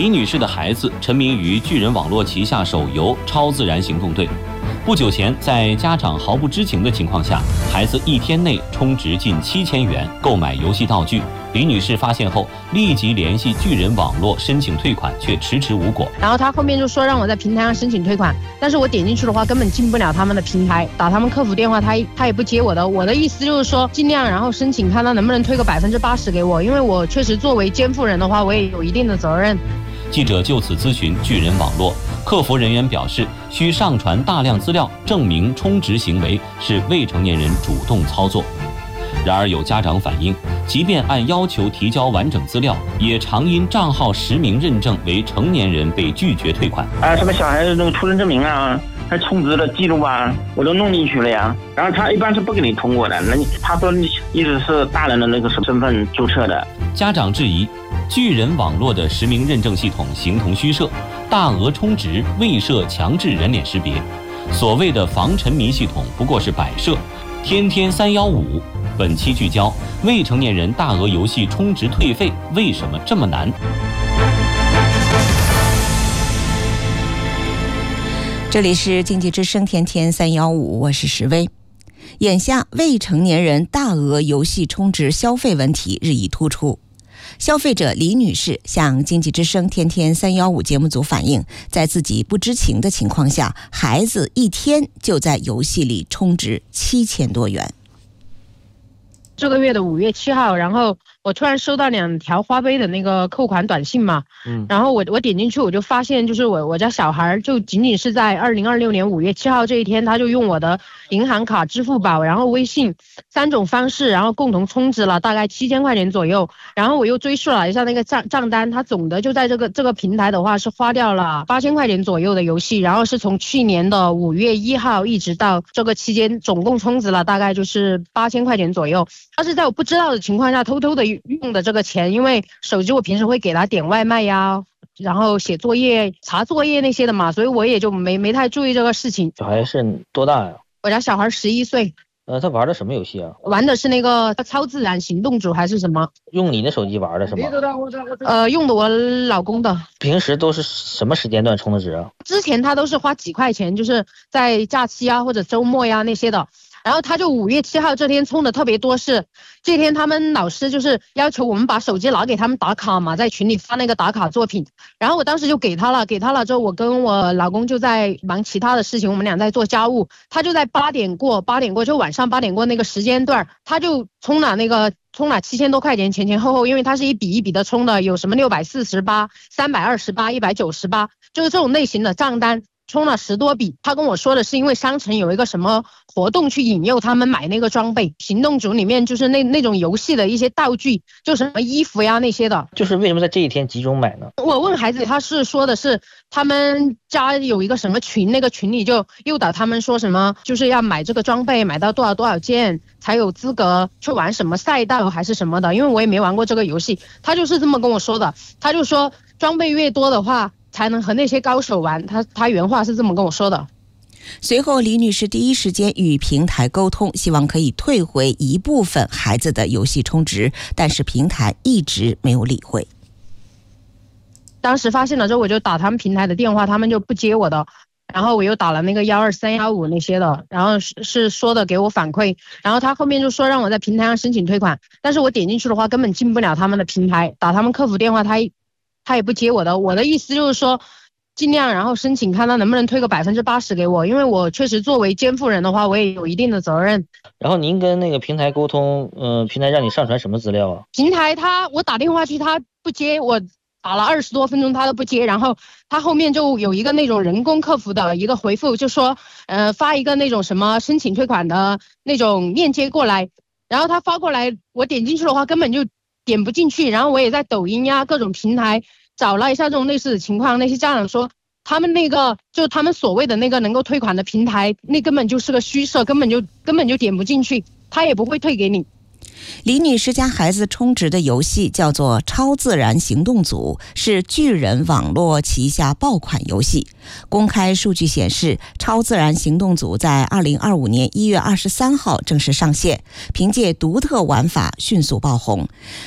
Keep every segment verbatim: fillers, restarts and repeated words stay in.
李女士的孩子沉迷于巨人网络旗下手游《超自然行动队》。不久前，在家长毫不知情的情况下，孩子一天内充值近七千元购买游戏道具。李女士发现后，立即联系巨人网络申请退款，却迟迟无果。 然后他后面就说让我在平台上申请退款，但是我点进去的话根本进不了他们的平台，打他们客服电话，他他也不接我的。我的意思就是说，尽量然后申请看他能不能退个百分之八十给我，因为我确实作为监护人的话，我也有一定的责任。 记者就此咨询巨人网络，客服人员表示，需上传大量资料证明充值行为是未成年人主动操作。然而有家长反映，即便按要求提交完整资料，也常因账号实名认证为成年人被拒绝退款。 啊，什么小孩子那个出生证明啊，还充值的记录啊，我都弄进去了呀。然后他一般是不给你通过的，那你他说你一直是大人的那个身份注册的。 家长质疑，巨人网络的实名认证系统形同虚设，大额充值未设强制人脸识别，所谓的防沉迷系统不过是摆设。天天三幺五本期聚焦：未成年人大额游戏充值退费为什么这么难？ 这里是经济之声天天三幺五，我是石薇。眼下未成年人大额游戏充值消费问题日益突出。消费者李女士向经济之声天天三幺五节目组反映，在自己不知情的情况下，孩子一天就在游戏里充值七千多元。 这个月的五月七号，然后我突然收到两条花呗的那个扣款短信嘛，嗯，然后我我点进去，我就发现就是我我家小孩就仅仅是在二零二六年五月七号这一天，他就用我的银行卡、支付宝，然后微信三种方式，然后共同充值了大概七千块钱左右。然后我又追溯了一下那个账账单，他总的就在这个这个平台的话是花掉了八千块钱左右的游戏，然后是从去年的五月一号一直到这个期间，总共充值了大概就是八千块钱左右。他是在我不知道的情况下偷偷的用的这个钱，因为手机我平时会给他点外卖呀，然后写作业、查作业那些的嘛，所以我也就没没太注意这个事情。 小孩是多大呀？ 我家小孩十一岁。 呃，他玩的什么游戏啊？ 玩的是那个超自然行动组还是什么？ 用你的手机玩的是吗？ 呃，用的我老公的。 平时都是什么时间段充的值啊？ 之前他都是花几块钱，就是在假期啊或者周末呀那些的。然后他就五月七号这天充的特别多，是这天他们老师就是要求我们把手机拿给他们打卡嘛，在群里发那个打卡作品。然后我当时就给他了，给他了之后，我跟我老公就在忙其他的事情，我们俩在做家务。他就在八点过，八点过就晚上八点过那个时间段，他就充了那个充了七千多块钱，前前后后，因为他是一笔一笔的充的，有什么六百四十八、三百二十八、一百九十八，就是这种类型的账单。充了十多笔，他跟我说的是因为商城有一个什么活动去引诱他们买那个装备，行动组里面就是那那种游戏的一些道具，就什么衣服呀那些的。 就是为什么在这一天集中买呢？ 我问孩子，他是说的是他们家有一个什么群，那个群里就诱导他们说什么就是要买这个装备，买到多少多少件才有资格去玩什么赛道还是什么的，因为我也没玩过这个游戏，他就是这么跟我说的。他就说装备越多的话才能和那些高手玩，他他原话是这么跟我说的。 随后李女士第一时间与平台沟通，希望可以退回一部分孩子的游戏充值，但是平台一直没有理会。 当时发现了之后，我就打他们平台的电话，他们就不接我的，然后我又打了那个幺二三幺五那些的，然后是是说的给我反馈，然后他后面就说让我在平台上申请退款，但是我点进去的话根本进不了他们的平台，打他们客服电话，他他也不接我的。我的意思就是说，尽量然后申请看他能不能退个百分之八十给我，因为我确实作为监护人的话，我也有一定的责任。 然后您跟那个平台沟通，呃，平台让你上传什么资料啊？ 平台他我打电话去，他不接，我打了二十多分钟他都不接，然后他后面就有一个那种人工客服的一个回复，就说呃发一个那种什么申请退款的那种链接过来，然后他发过来，我点进去的话根本就点不进去，然后我也在抖音呀各种平台找了一下这种类似的情况，那些家长说他们那个就他们所谓的那个能够退款的平台，那根本就是个虚设，根本就根本就点不进去，他也不会退给你。 李女士家孩子充值的游戏叫做超自然行动组，是巨人网络旗下爆款游戏。公开数据显示，超自然行动组在二零二五年一月二十三号正式上线，凭借独特玩法迅速爆红。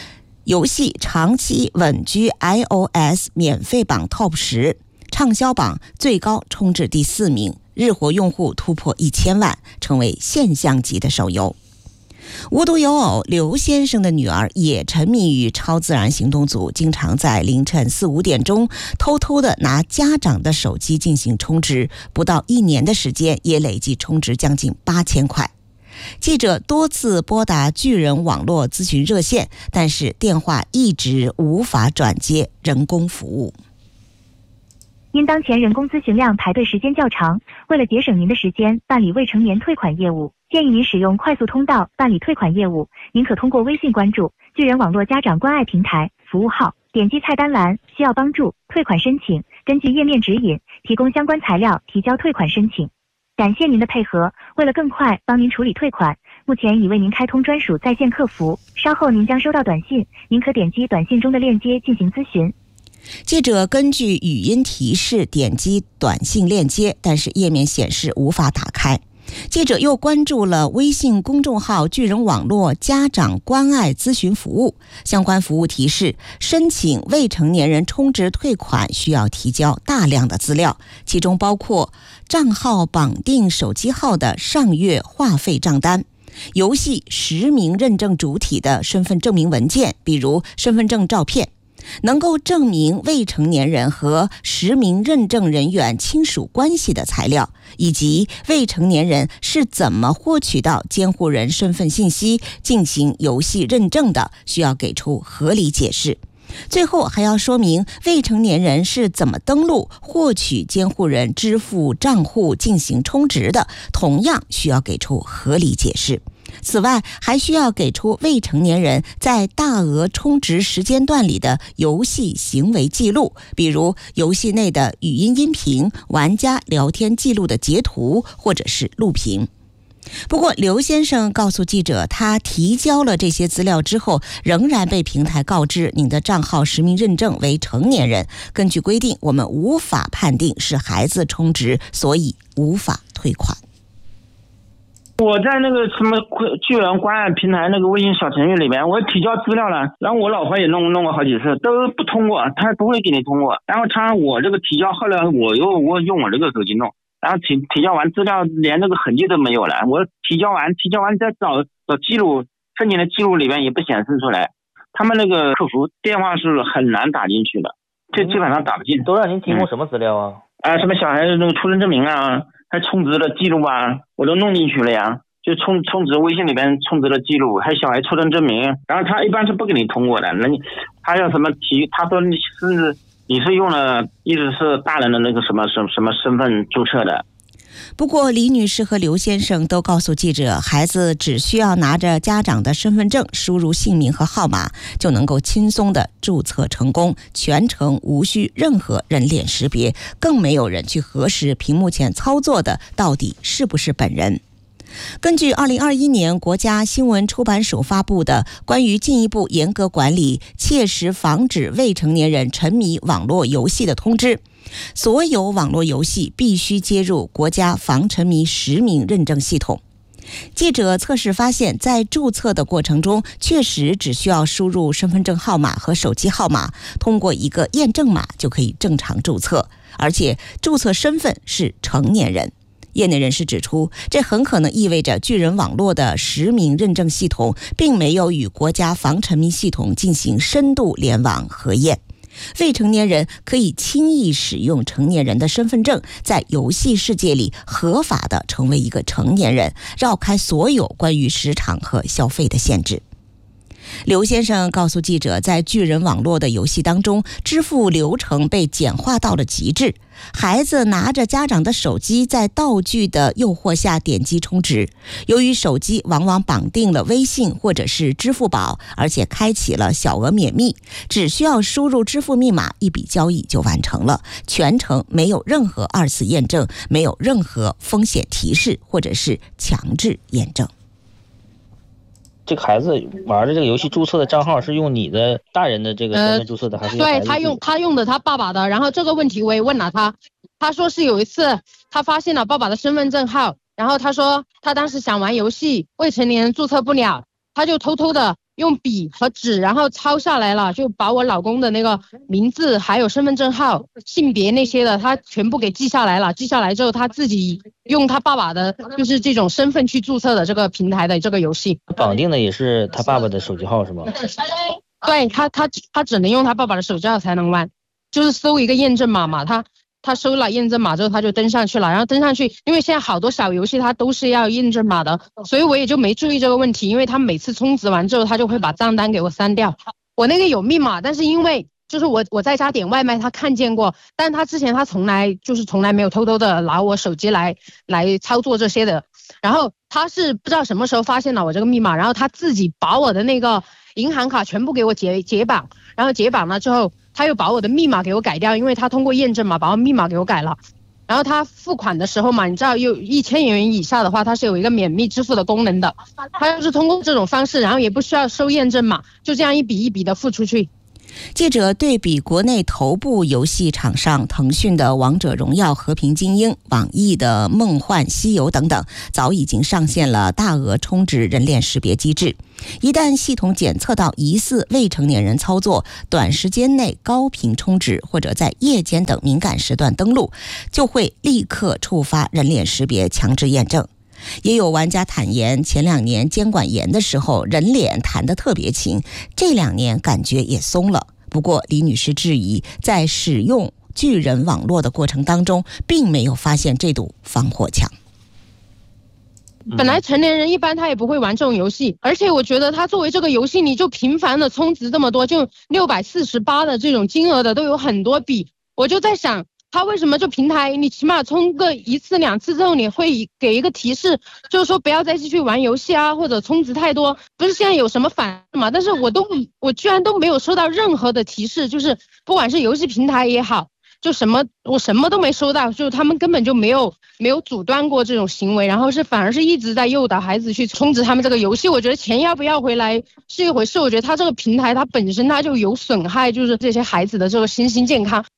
游戏长期稳居 iOS 免费榜 Top 十，畅销榜最高冲至第四名，日活用户突破一千万，成为现象级的手游。无独有偶，刘先生的女儿也沉迷于超自然行动组，经常在凌晨四五点钟偷偷的拿家长的手机进行充值，不到一年的时间也累计充值将近八千块。记者多次拨打巨人网络咨询热线，但是电话一直无法转接人工服务。 因当前人工咨询量排队时间较长，为了节省您的时间办理未成年退款业务，建议您使用快速通道办理退款业务。您可通过微信关注巨人网络家长关爱平台服务号，点击菜单栏需要帮助退款申请，根据页面指引提供相关材料提交退款申请。感谢您的配合，为了更快帮您处理退款，目前已为您开通专属在线客服，稍后您将收到短信，您可点击短信中的链接进行咨询。 记者根据语音提示点击短信链接，但是页面显示无法打开。记者又关注了微信公众号巨人网络家长关爱咨询服务，相关服务提示，申请未成年人充值退款需要提交大量的资料，其中包括账号绑定手机号的上月话费账单，游戏实名认证主体的身份证明文件，比如身份证照片，能够证明未成年人和实名认证人员亲属关系的材料，以及未成年人是怎么获取到监护人身份信息进行游戏认证的，需要给出合理解释。最后还要说明未成年人是怎么登录获取监护人支付账户进行充值的，同样需要给出合理解释。此外，还需要给出未成年人在大额充值时间段里的游戏行为记录，比如游戏内的语音音频、玩家聊天记录的截图或者是录屏。不过刘先生告诉记者，他提交了这些资料之后，仍然被平台告知您的账号实名认证为成年人，根据规定我们无法判定是孩子充值，所以无法退款。 我在那个什么巨人关爱平台那个微信小程序里面，我提交资料了，然后我老婆也弄弄过好几次，都不通过，他不会给你通过。然后他我这个提交，后来我又我用我这个手机弄，然后提提交完资料连那个痕迹都没有了。我提交完提交完再找找记录，申请的记录里面也不显示出来。他们那个客服电话是很难打进去的，这基本上打不进。 都让您提供什么资料啊？ 啊、嗯呃，什么小孩子那个出生证明啊。还充值的记录啊，我都弄进去了呀，就充充值微信里边充值的记录，还有小孩出生证明，然后他一般是不给你通过的，那你他要什么提，他说你是你是用了一直是大人的那个什么什么什么身份注册的。 不过李女士和刘先生都告诉记者，孩子只需要拿着家长的身份证，输入姓名和号码，就能够轻松的注册成功，全程无需任何人脸识别，更没有人去核实屏幕前操作的到底是不是本人。根据二零二一年国家新闻出版署发布的关于进一步严格管理、切实防止未成年人沉迷网络游戏的通知，所有网络游戏必须接入国家防沉迷实名认证系统。记者测试发现，在注册的过程中，确实只需要输入身份证号码和手机号码，通过一个验证码就可以正常注册，而且注册身份是成年人。业内人士指出，这很可能意味着巨人网络的实名认证系统并没有与国家防沉迷系统进行深度联网核验。未成年人可以轻易使用成年人的身份证，在游戏世界里合法的成为一个成年人，绕开所有关于时长和消费的限制。刘先生告诉记者，在巨人网络的游戏当中，支付流程被简化到了极致。孩子拿着家长的手机，在道具的诱惑下点击充值。由于手机往往绑定了微信或者是支付宝，而且开启了小额免密，只需要输入支付密码，一笔交易就完成了，全程没有任何二次验证，没有任何风险提示或者是强制验证。 这个孩子玩的这个游戏注册的账号是用你的大人的这个身份注册的，呃、还是用孩子？ 对，他用他用的他爸爸的。然后这个问题我也问了他，他说是有一次他发现了爸爸的身份证号，然后他说他当时想玩游戏，未成年人注册不了，他就偷偷的用笔和纸，然后抄下来了，就把我老公的那个名字还有身份证号、性别那些的，他全部给记下来了。记下来之后，他自己用他爸爸的，就是这种身份去注册的这个平台的这个游戏。 绑定的也是他爸爸的手机号是吗？ 对，他他他只能用他爸爸的手机号才能玩，就是搜一个验证码嘛，他。他收了验证码之后他就登上去了，然后登上去，因为现在好多小游戏它都是要验证码的，所以我也就没注意这个问题，因为他每次充值完之后他就会把账单给我删掉。我那个有密码，但是因为就是我我在家点外卖他看见过，但他之前他从来就是从来没有偷偷的拿我手机来来操作这些的，然后他是不知道什么时候发现了我这个密码，然后他自己把我的那个银行卡全部给我解解绑，然后解绑了之后他又把我的密码给我改掉，因为他通过验证嘛，把我密码给我改了。然后他付款的时候嘛，你知道有一千元以下的话，它是有一个免密支付的功能的。他就是通过这种方式，然后也不需要收验证码，就这样一笔一笔的付出去。 记者对比国内头部游戏厂商腾讯的《王者荣耀》《和平精英》、网易的《梦幻西游》等等，早已经上线了大额充值人脸识别机制。一旦系统检测到疑似未成年人操作，短时间内高频充值或者在夜间等敏感时段登录，就会立刻触发人脸识别强制验证。也有玩家坦言，前两年监管严的时候人脸弹得特别勤，这两年感觉也松了。不过李女士质疑，在使用巨人网络的过程当中并没有发现这堵防火墙。 本来成年人一般他也不会玩这种游戏，而且我觉得他作为这个游戏，你就频繁的充值这么多，就六百四十八的这种金额的都有很多笔，我就在想他为什么就平台你起码充个一次两次之后，你会给一个提示，就是说不要再继续玩游戏啊，或者充值太多，不是现在有什么反应嘛？但是我都我居然都没有收到任何的提示，就是不管是游戏平台也好，就什么我什么都没收到，就是他们根本就没有没有阻断过这种行为，然后是反而是一直在诱导孩子去充值他们这个游戏。我觉得钱要不要回来是一回事，我觉得他这个平台它本身它就有损害，就是这些孩子的这个身心健康。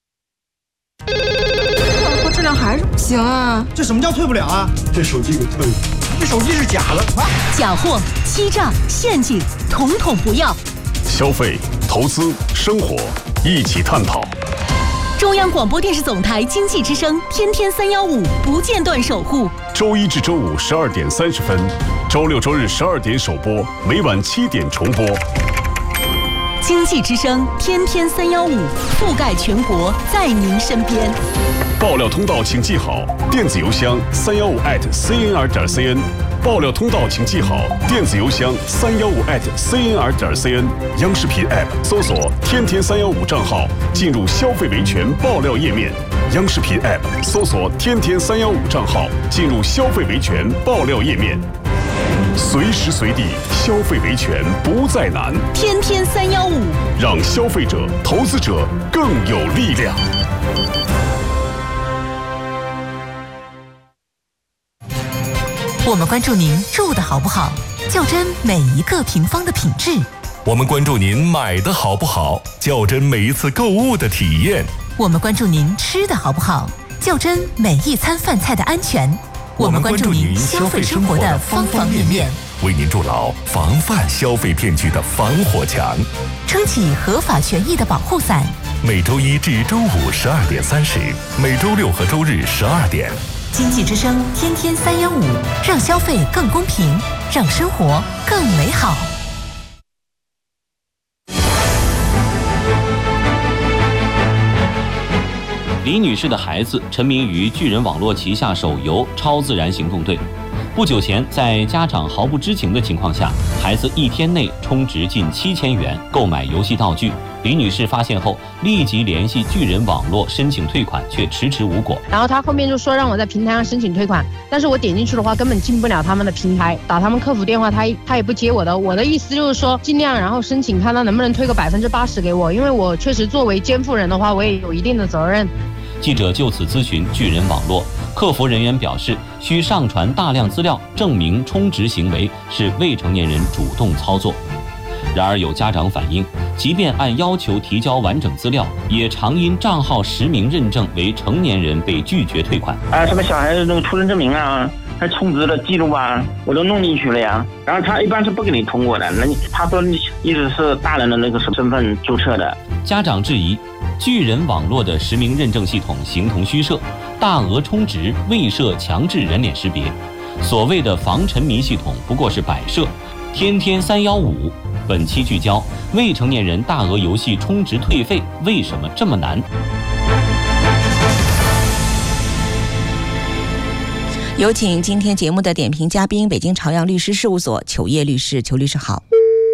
我质量还是不行啊！ 这什么叫退不了啊？这手机给退了，这手机是假的！啊、 假货、欺诈、陷阱，统统不要。 消费、投资、生活，一起探讨。 中央广播电视总台经济之声，天天三幺五不间断守护。 周一至周五十二点三十分，周六周日十二点首播，每晚七点重播。 经济之声，天天三幺五，覆盖全国，在您身边。 爆料通道请记好，电子邮箱三幺五 at cnr 点 cn。爆料通道请记好，电子邮箱三幺五 at cnr 点 cn。央视频 App 搜索“天天三幺五”账号，进入消费维权爆料页面。央视频 App 搜索“天天三幺五”账号，进入消费维权爆料页面。随时随地消费维权不再难， 天天三幺五， 让消费者、投资者更有力量。 我们关注您住的好不好，较真每一个平方的品质。 我们关注您买的好不好，较真每一次购物的体验。 我们关注您吃的好不好，较真每一餐饭菜的安全。我们关注您消费生活的方方面面， 为您筑牢防范消费骗局的防火墙， 撑起合法权益的保护伞。 每周一至周五十二点三十，每周六和周日十二点。 经济之声，天天三幺五，让消费更公平，让生活更美好。 李女士的孩子沉迷于巨人网络旗下手游《超自然行动队》。不久前，在家长毫不知情的情况下，孩子一天内充值近七千元购买游戏道具。李女士发现后，立即联系巨人网络申请退款，却迟迟无果。 然后他后面就说让我在平台上申请退款，但是我点进去的话根本进不了他们的平台，打他们客服电话他他也不接我的。我的意思就是说，尽量然后申请看他能不能退个百分之八十给我，因为我确实作为监护人的话，我也有一定的责任。 记者就此咨询巨人网络，客服人员表示，需上传大量资料证明充值行为是未成年人主动操作。然而有家长反映，即便按要求提交完整资料，也常因账号实名认证为成年人被拒绝退款。 啊，什么小孩子那个出生证明啊， 他充值的记录啊，我都弄进去了呀。然后他一般是不给你通过的，那他说一直是大人的那个身份注册的。 家长质疑巨人网络的实名认证系统形同虚设，大额充值未设强制人脸识别，所谓的防沉迷系统不过是摆设。天天三幺五本期聚焦未成年人大额游戏充值退费为什么这么难？ 有请今天节目的点评嘉宾，北京朝阳律师事务所裘烨律师。裘律师好。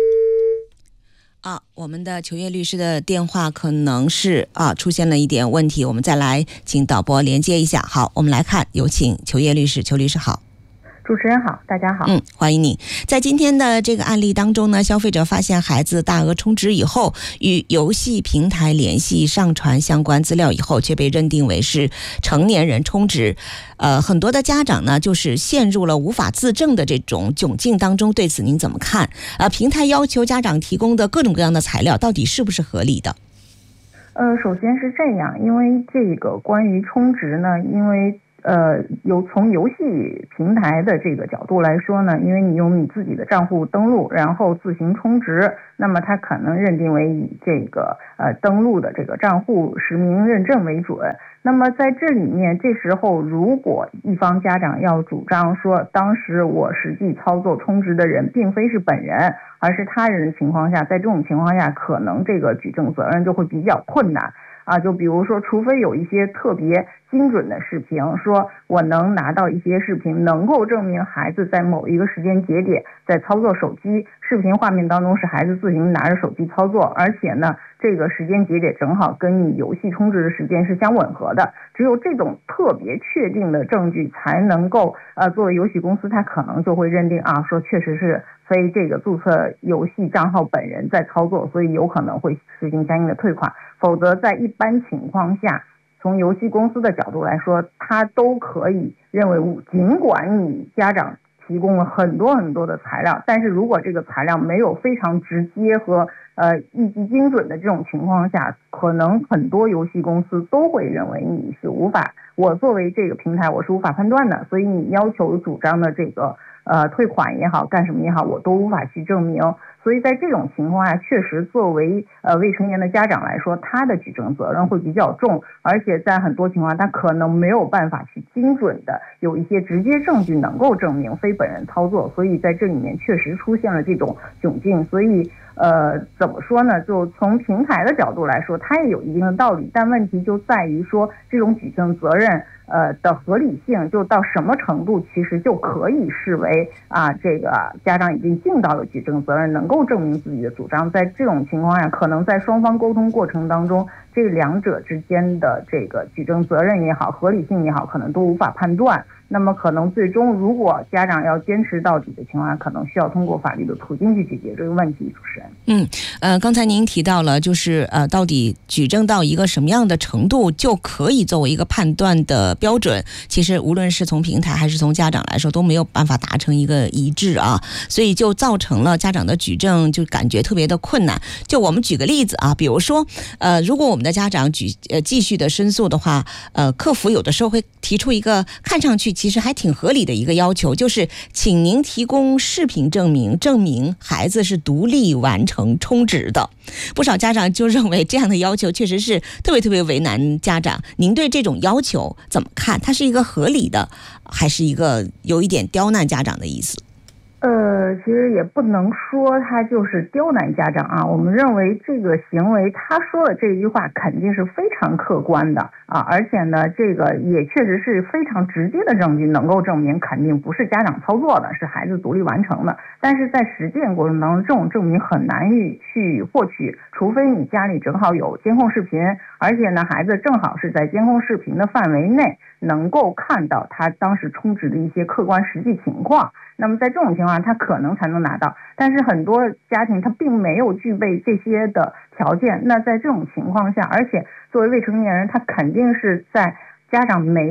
啊，我们的裘烨律师的电话可能是啊出现了一点问题，我们再来请导播连接一下。好，我们来看，有请裘烨律师。裘律师好。 主持人好，大家好。 嗯，欢迎你。在今天的这个案例当中呢，消费者发现孩子大额充值以后，与游戏平台联系上传相关资料以后，却被认定为是成年人充值。呃，很多的家长呢，就是陷入了无法自证的这种窘境当中。对此您怎么看？呃，平台要求家长提供的各种各样的材料，到底是不是合理的？ 呃，首先是这样，因为这个关于充值呢，因为呃，有从游戏平台的这个角度来说呢，因为你用你自己的账户登录，然后自行充值，那么它可能认定为以这个呃登录的这个账户实名认证为准。那么在这里面，这时候如果一方家长要主张说，当时我实际操作充值的人并非是本人，而是他人的情况下，在这种情况下，可能这个举证责任就会比较困难。啊，就比如说，除非有一些特别精准的视频，说我能拿到一些视频，能够证明孩子在某一个时间节点在操作手机，视频画面当中是孩子自行拿着手机操作，而且呢，这个时间节点正好跟你游戏充值的时间是相吻合的。只有这种特别确定的证据，才能够呃，作为游戏公司，它可能就会认定啊，说确实是非这个注册游戏账号本人在操作，所以有可能会实行相应的退款。否则在一般情况下，从游戏公司的角度来说，它都可以认为，尽管你家长提供了很多很多的材料，但是如果这个材料没有非常直接和呃一击精准的这种情况下，可能很多游戏公司都会认为你是无法，我作为这个平台我是无法判断的，所以你要求主张的这个呃退款也好，干什么也好，我都无法去证明。所以在这种情况下，确实作为呃未成年的家长来说，他的举证责任会比较重，而且在很多情况下，他可能没有办法去精准的有一些直接证据能够证明非本人操作，所以在这里面确实出现了这种窘境。所以呃怎么说呢？就从平台的角度来说，它也有一定的道理，但问题就在于说这种举证责任呃的合理性，就到什么程度其实就可以视为啊这个家长已经尽到了举证责任，能够证明自己的主张。在这种情况下，可能在双方沟通过程当中，这两者之间的这个举证责任也好，合理性也好，可能都无法判断。那么可能最终如果家长要坚持到底的情况下，可能需要通过法律的途径去解决这个问题。主持人， 嗯，呃，刚才您提到了，就是呃，到底举证到一个什么样的程度就可以作为一个判断的标准？其实无论是从平台还是从家长来说，都没有办法达成一个一致啊，所以就造成了家长的举证就感觉特别的困难。就我们举个例子啊，比如说，呃，如果我们的家长举呃继续的申诉的话，呃，客服有的时候会提出一个看上去其实还挺合理的一个要求，就是请您提供视频证明，证明孩子是独立完成充值的。不少家长就认为这样的要求确实是特别特别为难家长。您对这种要求怎么看？它是一个合理的，还是一个有一点刁难家长的意思？ 呃，其实也不能说他就是刁难家长啊。我们认为这个行为，他说的这句话肯定是非常客观的啊，而且呢，这个也确实是非常直接的证据，能够证明肯定不是家长操作的，是孩子独立完成的。但是在实践过程当中，这种证明很难于去获取，除非你家里正好有监控视频，而且呢，孩子正好是在监控视频的范围内，能够看到他当时充值的一些客观实际情况。那么在这种情况下，他可能才能拿到，但是很多家庭他并没有具备这些的条件。那在这种情况下，而且作为未成年人，他肯定是在家长没有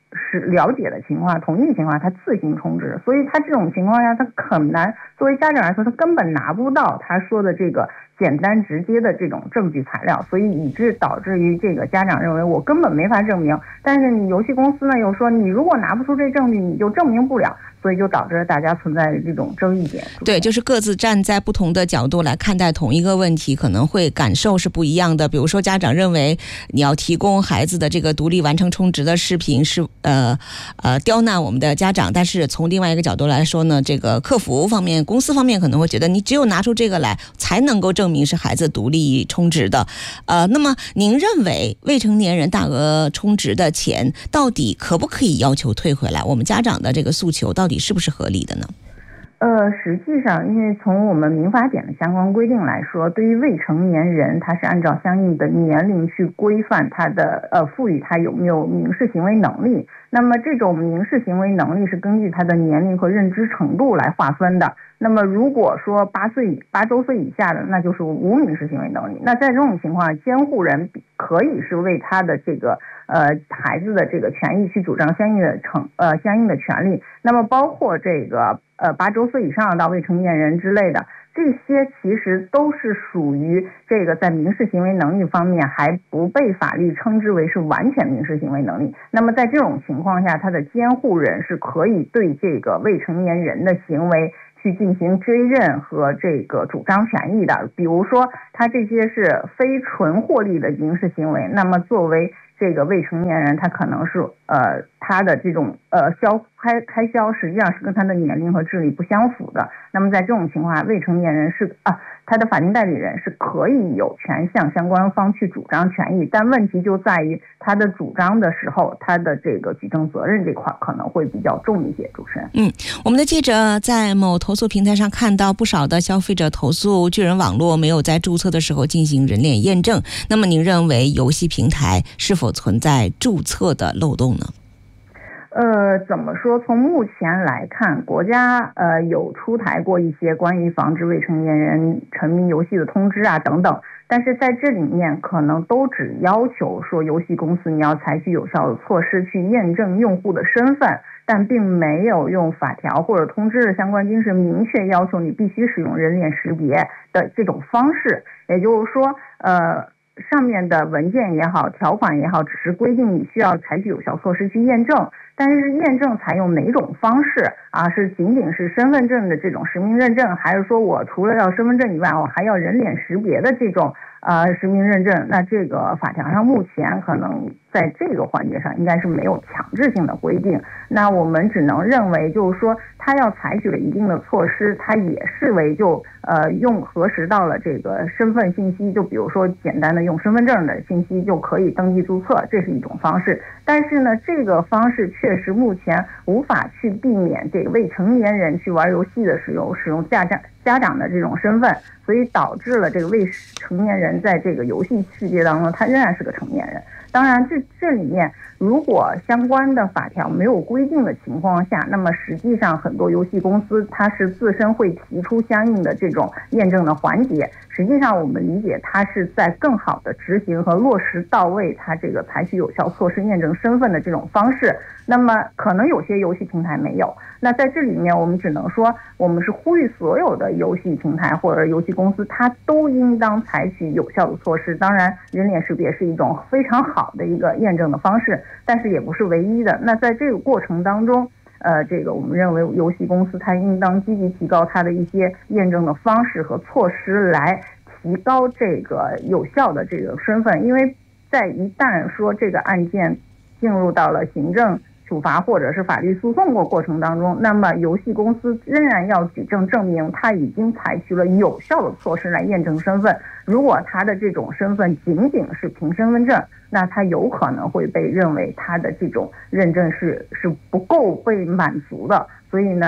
是了解的情况、同意的情况，他自行充值，所以他这种情况下，他很难作为家长来说，他根本拿不到他说的这个简单直接的这种证据材料，所以以致导致于这个家长认为我根本没法证明，但是你游戏公司呢又说你如果拿不出这证据，你就证明不了。所以就导致大家存在这种争议点。 对，就是各自站在不同的角度来看待同一个问题，可能会感受是不一样的。比如说，家长认为你要提供孩子的这个独立完成充值的视频是呃呃刁难我们的家长，但是从另外一个角度来说呢，这个客服方面、公司方面可能会觉得你只有拿出这个来，才能够证明是孩子独立充值的。呃，那么您认为未成年人大额充值的钱到底可不可以要求退回来？我们家长的这个诉求到底到底是不是合理的呢？ 呃，实际上，因为从我们民法典的相关规定来说，对于未成年人，他是按照相应的年龄去规范他的呃，赋予他有没有民事行为能力。那么这种民事行为能力是根据他的年龄和认知程度来划分的。那么如果说八岁八周岁以下的，那就是无民事行为能力。那在这种情况下，监护人可以是为他的这个呃孩子的这个权益去主张相应的成呃相应的权利。那么包括这个呃八周岁以上到未成年人之类的，这些其实都是属于这个在民事行为能力方面还不被法律称之为是完全民事行为能力。那么在这种情况下，他的监护人是可以对这个未成年人的行为去进行追认和这个主张权益的。比如说他这些是非纯获利的民事行为，那么作为这个未成年人，他可能是呃他的这种呃消开开销实际上是跟他的年龄和智力不相符的。那么在这种情况下，未成年人是啊他的法定代理人是可以有权向相关方去主张权益，但问题就在于他的主张的时候，他的这个举证责任这块可能会比较重一些。主持人， 嗯，我们的记者在某投诉平台上看到不少的消费者投诉巨人网络没有在注册的时候进行人脸验证。那么您认为游戏平台是否存在注册的漏洞呢？ 呃，怎么说？从目前来看，国家呃有出台过一些关于防止未成年人沉迷游戏的通知啊等等，但是在这里面可能都只要求说游戏公司你要采取有效的措施去验证用户的身份，但并没有用法条或者通知的相关精神明确要求你必须使用人脸识别的这种方式。也就是说，呃。上面的文件也好，条款也好，只是规定你需要采取有效措施去验证，但是验证采用哪种方式啊？是仅仅是身份证的这种实名认证，还是说我除了要身份证以外，我还要人脸识别的这种呃实名认证？那这个法条上目前可能在这个环节上应该是没有强制性的规定。那我们只能认为，就是说他要采取了一定的措施，他也视为就呃用核实到了这个身份信息，就比如说简单的用身份证的信息就可以登记注册，这是一种方式。但是呢，这个方式确实目前无法去避免这个未成年人去玩游戏的时候使用家长家长的这种身份，所以导致了这个未成年人在这个游戏世界当中，他仍然是个成年人。当然这这里面如果相关的法条没有规定的情况下，那么实际上很多游戏公司它是自身会提出相应的这种验证的环节。实际上我们理解它是在更好的执行和落实到位它这个采取有效措施验证身份的这种方式。那么可能有些游戏平台没有，那在这里面我们只能说，我们是呼吁所有的游戏平台或者游戏公司，它都应当采取有效的措施。当然人脸识别是一种非常好的一个验证的方式，但是也不是唯一的。那在这个过程当中，呃，这个我们认为游戏公司它应当积极提高它的一些验证的方式和措施，来提高这个有效的这个身份。因为在一旦说这个案件进入到了行政处罚或者是法律诉讼过过程当中，那么游戏公司仍然要举证证明他已经采取了有效的措施来验证身份。如果他的这种身份仅仅是凭身份证，那他有可能会被认为他的这种认证是是不够被满足的。所以呢，这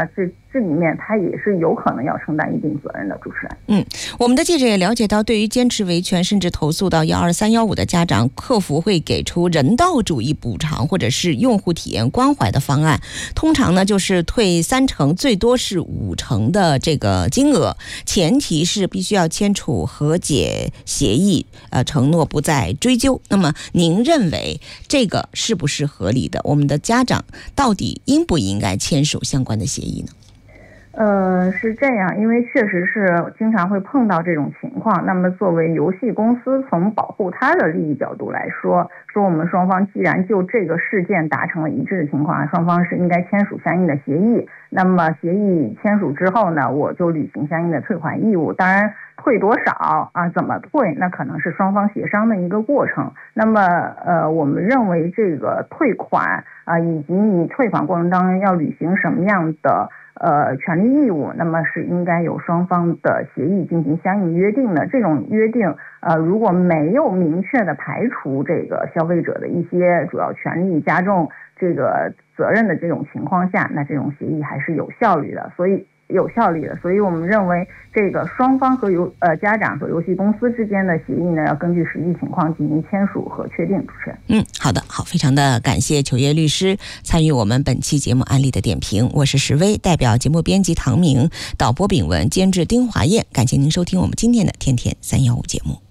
这里面他也是有可能要承担一定责任的。主持人， 嗯，我们的记者也了解到，对于坚持维权甚至投诉到幺二三幺五的家长，客服会给出人道主义补偿或者是用户体验关怀的方案，通常呢就是退三成，最多是五成的这个金额，前提是必须要签署和解协议，呃，承诺不再追究。那么您认为这个是不是合理的？我们的家长到底应不应该签署相关的协议呢？ 呃，是这样，因为确实是经常会碰到这种情况。那么作为游戏公司，从保护他的利益角度来说，说我们双方既然就这个事件达成了一致的情况，双方是应该签署相应的协议。那么协议签署之后呢，我就履行相应的退款义务。当然退多少啊，怎么退，那可能是双方协商的一个过程。那么呃，我们认为这个退款啊，以及你退款过程当中要履行什么样的呃权利义务，那么是应该有双方的协议进行相应约定的。这种约定呃，如果没有明确的排除这个消费者的一些主要权利，加重这个责任的这种情况下，那这种协议还是有效率的。所以有效力的，所以我们认为这个双方和游呃家长和游戏公司之间的协议呢，要根据实际情况进行签署和确定。主持人， 嗯，好的，好，非常的感谢糗业律师参与我们本期节目案例的点评。我是石薇，代表节目编辑唐明，导播炳文，监制丁华燕，感谢您收听我们今天的天天三幺五节目。